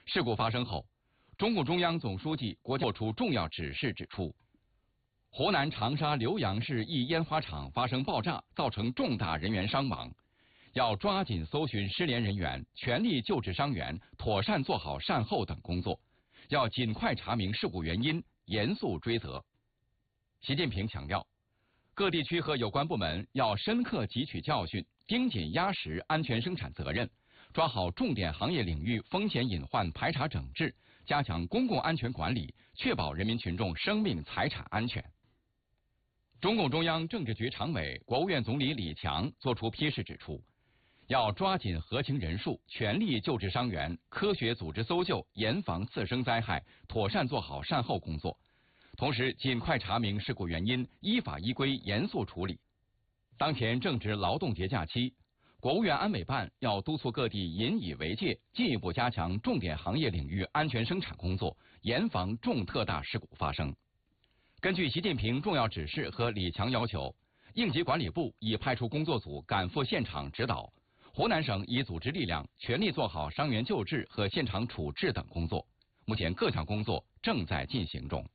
事故发生后，中共中央总书记作出重要指示，指出，湖南长沙浏阳市一烟花厂发生爆炸，造成重大人员伤亡，要抓紧搜寻失联人员，全力救治伤员，妥善做好善后等工作，要尽快查明事故原因，严肃追责。习近平强调，各地区和有关部门要深刻汲取教训，盯紧压实安全生产责任，抓好重点行业领域风险隐患排查整治，加强公共安全管理，确保人民群众生命财产安全。中共中央政治局常委、国务院总理李强作出批示，指出，要抓紧核情人数，全力救治伤员，科学组织搜救，严防次生灾害，妥善做好善后工作。同时，尽快查明事故原因，依法依规严肃处理。当前正值劳动节假期，国务院安委办要督促各地引以为戒，进一步加强重点行业领域安全生产工作，严防重特大事故发生。根据习近平重要指示和李强要求，应急管理部已派出工作组赶赴现场指导，湖南省已组织力量全力做好伤员救治和现场处置等工作。目前各项工作正在进行中。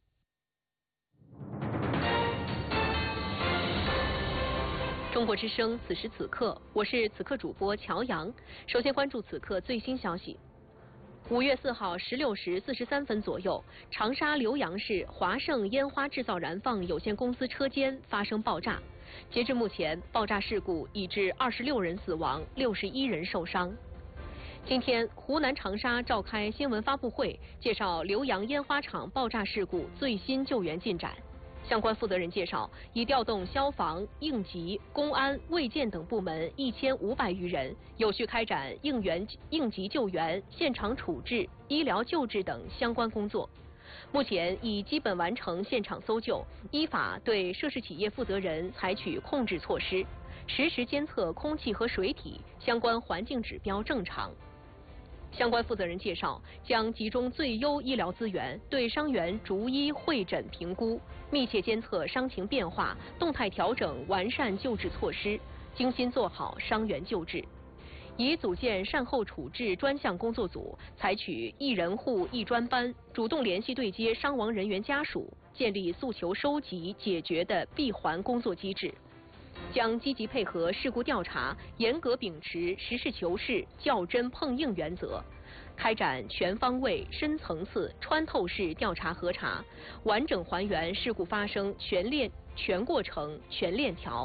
中国之声，此时此刻，我是此刻主播乔阳。首先关注此刻最新消息。5月4号16时43分左右，长沙浏阳市华盛烟花制造燃放有限公司车间发生爆炸。截至目前，爆炸事故已致26人死亡，61人受伤。今天，湖南长沙召开新闻发布会，介绍浏阳烟花厂爆炸事故最新救援进展。相关负责人介绍，已调动消防、应急、公安、卫健等部门1500余人，有序开展应急救援、现场处置、医疗救治等相关工作。目前已基本完成现场搜救，依法对涉事企业负责人采取控制措施，实时监测空气和水体相关环境指标正常。相关负责人介绍，将集中最优医疗资源，对伤员逐一会诊评估，密切监测伤情变化，动态调整完善救治措施，精心做好伤员救治。已组建善后处置专项工作组，采取一人户一专班，主动联系对接伤亡人员家属，建立诉求收集解决的闭环工作机制。将积极配合事故调查，严格秉持实事求是、较真碰硬原则，开展全方位、深层次、穿透式调查核查，完整还原事故发生全过程、全链条。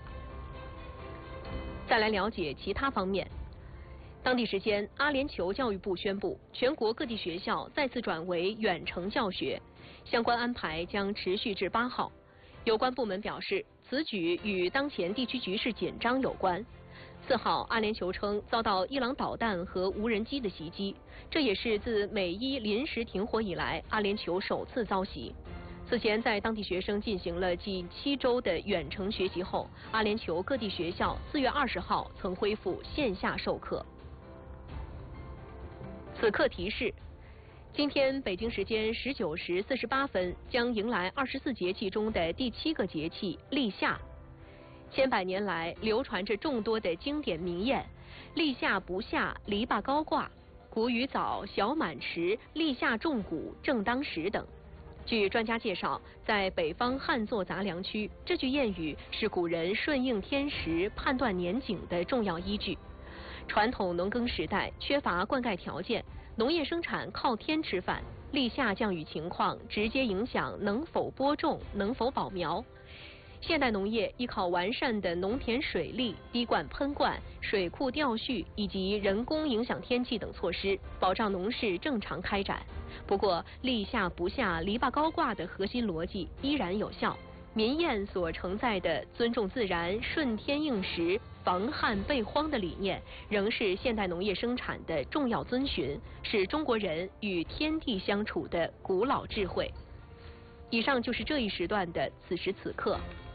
再来了解其他方面。当地时间，阿联酋教育部宣布，全国各地学校再次转为远程教学，相关安排将持续至8号。有关部门表示，此举与当前地区局势紧张有关。4号，阿联酋称遭到伊朗导弹和无人机的袭击，这也是自美伊临时停火以来，阿联酋首次遭袭。此前，在当地学生进行了近7周的远程学习后，阿联酋各地学校4月20号曾恢复线下授课。此刻提示。今天北京时间19时48分将迎来24节气中的第7个节气立夏。千百年来流传着众多的经典名谚，立夏不下，篱笆高挂，谷雨早，小满迟，立夏种谷正当时等。据专家介绍，在北方旱作杂粮区，这句谚语是古人顺应天时、判断年景的重要依据。传统农耕时代缺乏灌溉条件，农业生产靠天吃饭，立夏降雨情况直接影响能否播种、能否保苗。现代农业依靠完善的农田水利、滴灌喷灌、水库调蓄以及人工影响天气等措施，保障农事正常开展。不过，立夏不下，篱笆高挂的核心逻辑依然有效。民谚所承载的尊重自然、顺天应时、防旱备荒的理念，仍是现代农业生产的重要遵循，是中国人与天地相处的古老智慧。以上就是这一时段的此时此刻。